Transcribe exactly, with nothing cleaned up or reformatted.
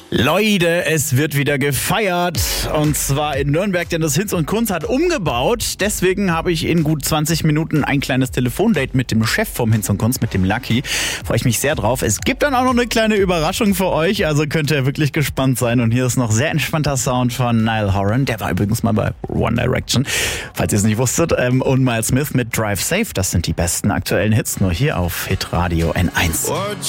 Leute, es wird wieder gefeiert und zwar in Nürnberg, denn das Hinz und Kunz hat umgebaut. Deswegen habe ich in gut zwanzig Minuten ein kleines Telefondate mit dem Chef vom Hinz und Kunz, mit dem Lucky. Freue ich mich sehr drauf. Es gibt dann auch noch eine kleine Überraschung für euch, also könnt ihr wirklich gespannt sein. Und hier ist noch sehr entspannter Sound von Niall Horan, der war übrigens mal bei One Direction, falls ihr es nicht wusstet. Und Miles Smith mit Drive Safe, das sind die besten aktuellen Hits, nur hier auf Hitradio N eins.